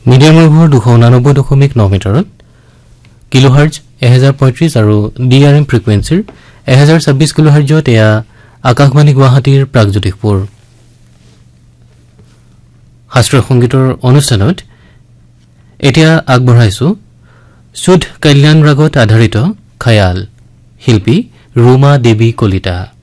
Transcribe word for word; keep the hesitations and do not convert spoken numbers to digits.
Medium ৱেভৰ দুশ ঊনানব্বৈ দশমিক ন মিটাৰত কিলোহাৰ্জ এক হাজাৰ পঁয়ত্ৰিশ আৰু ডিআৰএম ফ্ৰিকুৱেন্সিৰ এক হাজাৰ ছাব্বিশ কিলোহাৰ্জত এয়া আকাশবাণী গুৱাহাটীৰ প্ৰাগজ্যোতিষপুৰ শাস্ত্ৰীয় সংগীতৰ অনুষ্ঠানত এতিয়া আগবঢ়াইছো শুদ্ধ কল্যাণ ৰাগত আধাৰিত খয়াল শিল্পী ৰুমা দেৱী কলিতা।